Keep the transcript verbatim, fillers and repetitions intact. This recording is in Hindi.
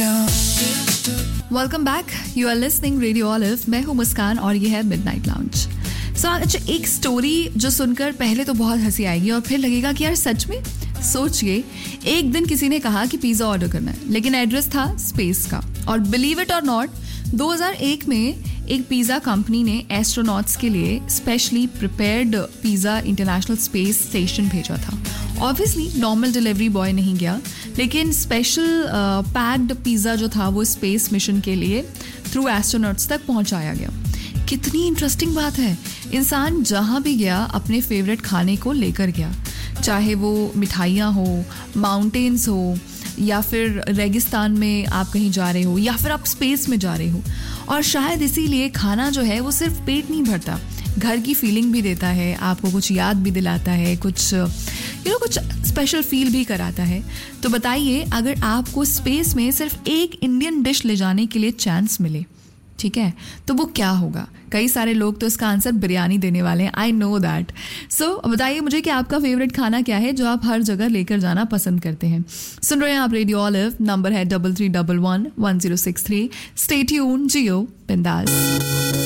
Welcome back, you are listening radio olive. मैं हूँ मुस्कान और ये है मिडनाइट लाउंज. सो अच्छा, एक स्टोरी जो सुनकर पहले तो बहुत हंसी आएगी और फिर लगेगा कि यार सच में. सोचिए, एक दिन किसी ने कहा कि पिज़्ज़ा ऑर्डर करना है, लेकिन एड्रेस था स्पेस का. और बिलीव इट और नॉट, दो हज़ार एक में एक पिज़्ज़ा कंपनी ने एस्ट्रोनॉट्स के लिए specially prepared pizza international space station भेजा था. ऑब्वियसली नॉर्मल डिलीवरी बॉय नहीं गया, लेकिन स्पेशल पैक्ड पिज़्ज़ा जो था वो स्पेस मिशन के लिए थ्रू एस्ट्रोनॉट्स तक पहुंचाया गया. कितनी इंटरेस्टिंग बात है. इंसान जहां भी गया अपने फेवरेट खाने को लेकर गया, चाहे वो मिठाइयाँ हो, माउंटेन्स हो, या फिर रेगिस्तान में आप कहीं जा रहे हो, या फिर आप स्पेस में जा रहे हो. और शायद इसीलिए खाना जो है वो सिर्फ पेट नहीं भरता, घर की फीलिंग भी देता है, आपको कुछ याद भी दिलाता है, कुछ यू नो कुछ स्पेशल फील भी कराता है. तो बताइए, अगर आपको स्पेस में सिर्फ एक इंडियन डिश ले जाने के लिए चांस मिले, ठीक है, तो वो क्या होगा? कई सारे लोग तो इसका आंसर बिरयानी देने वाले हैं, आई नो दैट. सो बताइए मुझे कि आपका फेवरेट खाना क्या है जो आप हर जगह लेकर जाना पसंद करते हैं. सुन रहे हैं आप रेडियो ऑलिव. नंबर है double three double one one zero six three. Stay tuned, जियो बिंदास.